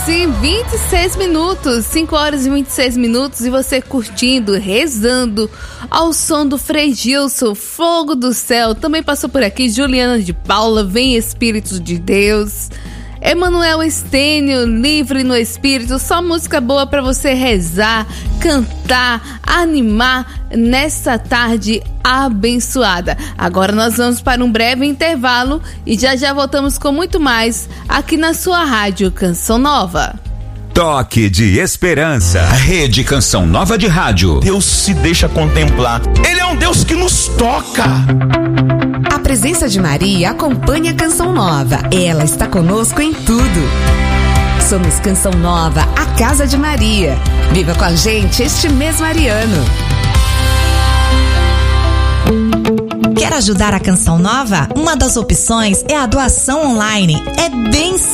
e 26 minutos, 5 horas e 26 minutos, e você curtindo, rezando ao som do Frei Gilson, Fogo do Céu. Também passou por aqui Juliana de Paula, Vem Espírito de Deus. Emanuel Estênio, Livre no Espírito. Só música boa para você rezar, cantar, animar nessa tarde abençoada. Agora nós vamos para um breve intervalo e já voltamos com muito mais aqui na sua rádio Canção Nova. Toque de Esperança. Rede Canção Nova de Rádio. Deus se deixa contemplar. Ele é um Deus que nos toca. A presença de Maria acompanha a Canção Nova. Ela está conosco em tudo. Somos Canção Nova, a Casa de Maria. Viva com a gente este mês mariano. Quer ajudar a Canção Nova? Uma das opções é a doação online. É bem simples.